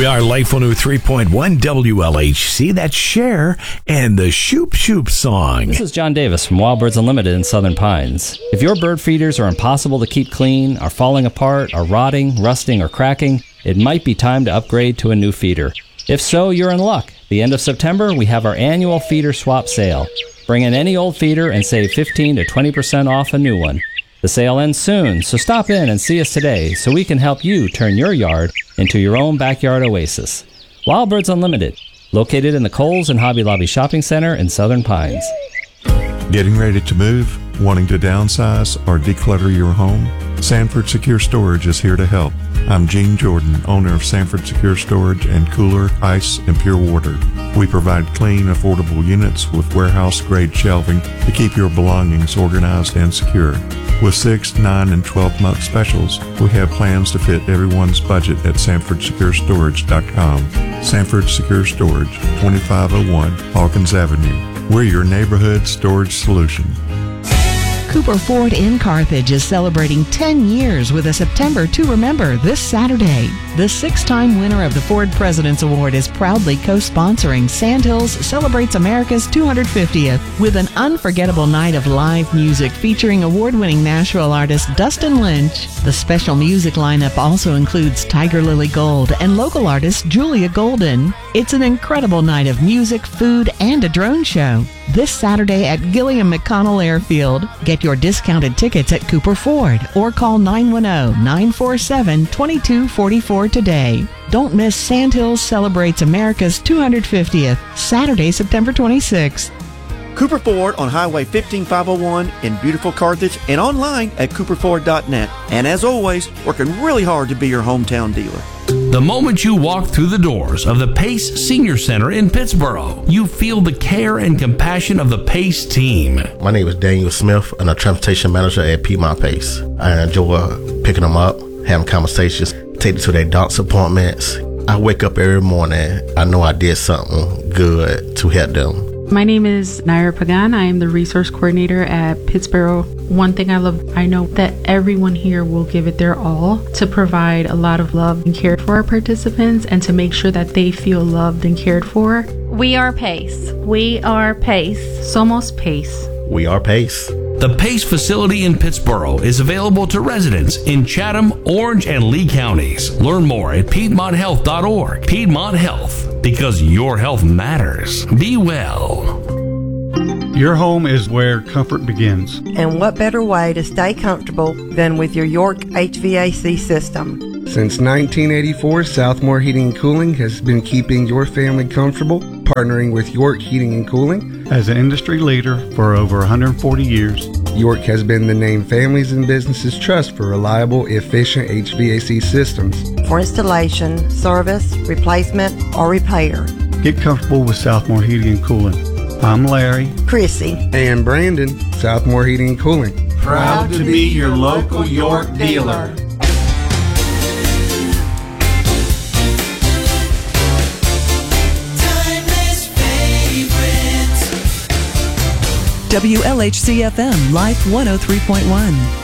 we are, Life 103.1 WLHC. That's Cher and the Shoop Shoop song. This is John Davis from Wild Birds Unlimited in Southern Pines. If your bird feeders are impossible to keep clean, are falling apart, are rotting, rusting, or cracking, it might be time to upgrade to a new feeder. If so, you're in luck. The end of September, we have our annual feeder swap sale. Bring in any old feeder and save 15 to 20% off a new one. The sale ends soon, so stop in and see us today so we can help you turn your yard into your own backyard oasis. Wild Birds Unlimited, located in the Kohl's and Hobby Lobby Shopping Center in Southern Pines. Getting ready to move? Wanting to downsize or declutter your home? Sanford Secure Storage is here to help. I'm Gene Jordan, owner of Sanford Secure Storage and Cooler, Ice, and Pure Water. We provide clean, affordable units with warehouse-grade shelving to keep your belongings organized and secure. With 6, 9, and 12-month specials, we have plans to fit everyone's budget at SanfordSecureStorage.com. Sanford Secure Storage, 2501 Hawkins Avenue. We're your neighborhood storage solution. Cooper Ford in Carthage is celebrating 10 years with a September to Remember this Saturday. The 6-time winner of the Ford President's Award is proudly co-sponsoring Sandhills Celebrates America's 250th with an unforgettable night of live music featuring award-winning Nashville artist Dustin Lynch. The special music lineup also includes Tiger Lily Gold and local artist Julia Golden. It's an incredible night of music, food, and a drone show. This Saturday at Gilliam McConnell Airfield. Get your discounted tickets at Cooper Ford or call 910-947-2244 today. Don't miss Sandhills Celebrates America's 250th, Saturday, September 26th. Cooper Ford on Highway 15501 in beautiful Carthage and online at cooperford.net. And as always, working really hard to be your hometown dealer. The moment you walk through the doors of the Pace Senior Center in Pittsboro, you feel the care and compassion of the Pace team. My name is Daniel Smith, and I'm a transportation manager at Piedmont Pace. I enjoy picking them up, having conversations, taking them to their doctor's appointments. I wake up every morning, I know I did something good to help them. My name is Naira Pagan. I am the resource coordinator at Pittsboro. One thing I love, I know that everyone here will give it their all to provide a lot of love and care for our participants and to make sure that they feel loved and cared for. We are Pace. We are Pace. Somos Pace. We are Pace. The Pace facility in Pittsboro is available to residents in Chatham, Orange, and Lee counties. Learn more at PiedmontHealth.org. Piedmont Health, because your health matters. Be well. Your home is where comfort begins. And what better way to stay comfortable than with your York HVAC system? Since 1984, Southmore Heating and Cooling has been keeping your family comfortable, partnering with York Heating and Cooling. As an industry leader for over 140 years, York has been the name families and businesses trust for reliable, efficient HVAC systems. For installation, service, replacement, or repair. Get comfortable with Southmore Heating and Cooling. I'm Larry, Chrissy, and Brandon, Southmore Heating and Cooling. Proud to be your local York dealer. WLHC FM, Life 103.1.